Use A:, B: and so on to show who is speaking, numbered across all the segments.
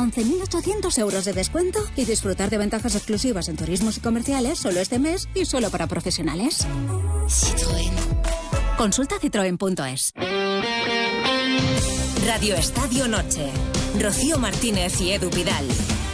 A: 11.800 euros de descuento y disfrutar de ventajas exclusivas en turismos y comerciales solo este mes y solo para profesionales. Citroën. Consulta citroen.es.
B: Radio Estadio Noche. Rocío Martínez y Edu Pidal.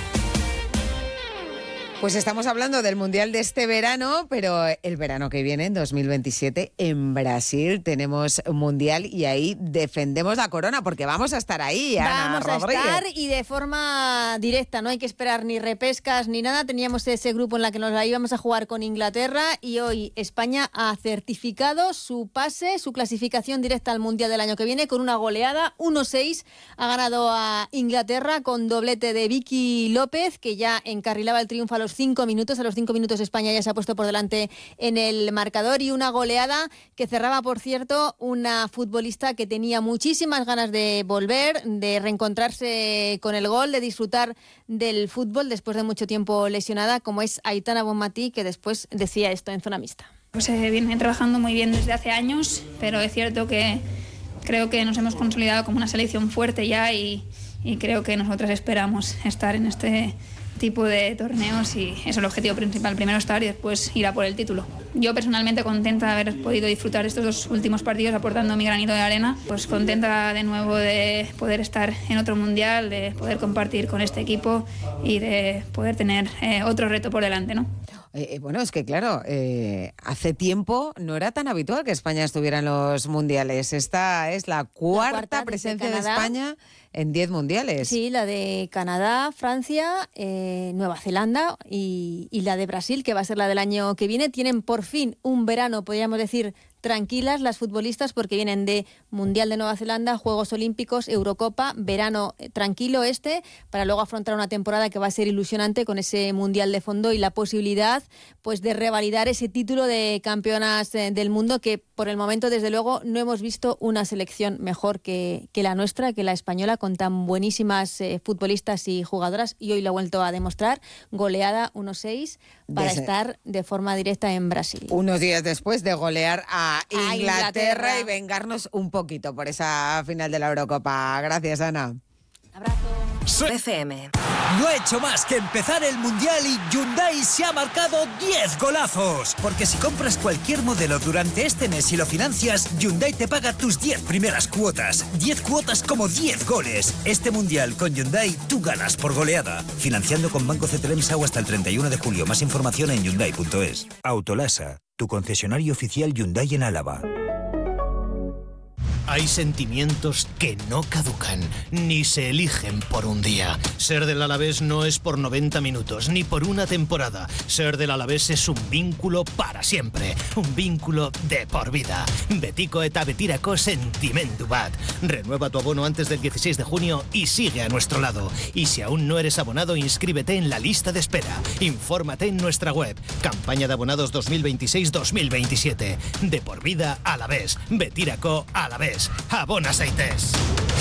C: Pues estamos hablando del Mundial de este verano, pero el verano que viene, en 2027, en Brasil tenemos un Mundial y ahí defendemos la corona, porque vamos a estar ahí, Ana
D: Vamos
C: Rodríguez.
D: a estar y de forma directa, no hay que esperar ni repescas ni nada. Teníamos ese grupo en la que nos la íbamos a jugar con Inglaterra y hoy España ha certificado su pase, su clasificación directa al Mundial del año que viene con una goleada 1-6. Ha ganado a Inglaterra con doblete de Vicky López, que ya encarrilaba el triunfo a los 5 minutos. A los 5 minutos España ya se ha puesto por delante en el marcador y una goleada que cerraba, por cierto, una futbolista que tenía muchísimas ganas de volver, de reencontrarse con el gol, de disfrutar del fútbol después de mucho tiempo lesionada, como es Aitana Bonmatí, que después decía esto en Zona Mixta.
E: Pues viene trabajando muy bien desde hace años, pero es cierto que creo que nos hemos consolidado como una selección fuerte ya y creo que nosotras esperamos estar en este tipo de torneos y eso es el objetivo principal, primero estar y después ir a por el título. Yo personalmente contenta de haber podido disfrutar de estos 2 últimos partidos aportando mi granito de arena, pues contenta de nuevo de poder estar en otro mundial, de poder compartir con este equipo y de poder tener otro reto por delante, ¿no?
C: Bueno, es que claro, hace tiempo no era tan habitual que España estuviera en los mundiales. Esta es la cuarta presencia de España en 10 mundiales.
D: Sí, la de Canadá, Francia, Nueva Zelanda y la de Brasil, que va a ser la del año que viene. Tienen por fin un verano, podríamos decir, tranquilas las futbolistas, porque vienen de Mundial de Nueva Zelanda, Juegos Olímpicos, Eurocopa, verano tranquilo para luego afrontar una temporada que va a ser ilusionante con ese Mundial de fondo y la posibilidad pues de revalidar ese título de campeonas del mundo, que por el momento desde luego no hemos visto una selección mejor que la nuestra, que la española, con tan buenísimas futbolistas y jugadoras, y hoy lo ha vuelto a demostrar, goleada 1-6 para estar de forma directa en Brasil.
C: Unos días después de golear a Inglaterra y vengarnos un poquito por esa final de la Eurocopa. Gracias, Ana.
D: Abrazo.
B: FM.
F: No ha hecho más que empezar el Mundial y Hyundai se ha marcado 10 golazos. Porque si compras cualquier modelo durante este mes y lo financias, Hyundai te paga tus 10 primeras cuotas. 10 cuotas como 10 goles. Este Mundial con Hyundai tú ganas por goleada. Financiando con Banco CTLM-SAU hasta el 31 de julio. Más información en Hyundai.es. Autolasa, tu concesionario oficial Hyundai en Álava.
G: Hay sentimientos que no caducan, ni se eligen por un día. Ser del Alavés no es por 90 minutos, ni por una temporada. Ser del Alavés es un vínculo para siempre, un vínculo de por vida. Betiko eta betirako sentimendu bat. Renueva tu abono antes del 16 de junio y sigue a nuestro lado. Y si aún no eres abonado, inscríbete en la lista de espera. Infórmate en nuestra web. Campaña de abonados 2026-2027. De por vida Alavés. Betirako Alavés. Abona Seites.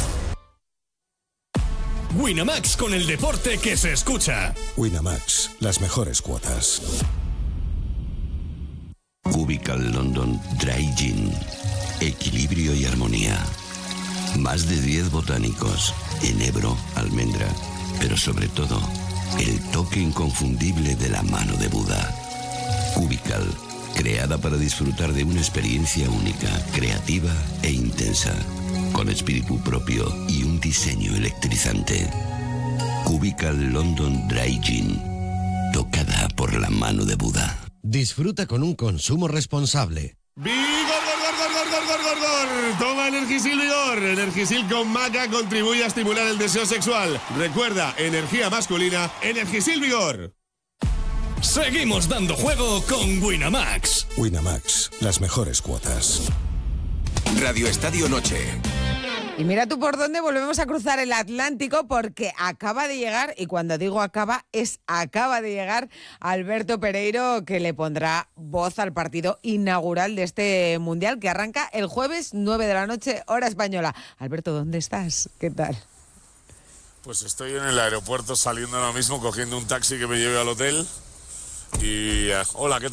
H: Winamax, con el deporte que se escucha.
I: Winamax, las mejores cuotas.
J: Cubical London Dry Gin. Equilibrio y armonía. Más de 10 botánicos. Enebro, almendra. Pero sobre todo, el toque inconfundible de la mano de Buda. Cubical. Creada para disfrutar de una experiencia única, creativa e intensa, con espíritu propio y un diseño electrizante. Cubical London Dry Gin, tocada por la mano de Buda.
K: Disfruta con un consumo responsable.
H: ¡Vigor! Toma Energisil Vigor. Energisil con maca contribuye a estimular el deseo sexual. Recuerda, energía masculina, Energisil Vigor. Seguimos dando juego con Winamax.
I: Winamax, las mejores cuotas.
L: Radio Estadio Noche.
C: Y mira tú por dónde volvemos a cruzar el Atlántico, porque acaba de llegar, y cuando digo acaba de llegar Alberto Pereiro, que le pondrá voz al partido inaugural de este Mundial, que arranca el jueves 9 de la noche, hora española. Alberto, ¿dónde estás? ¿Qué tal?
M: Pues estoy en el aeropuerto saliendo ahora mismo, cogiendo un taxi que me lleve al hotel. Y hola, ¿qué tal?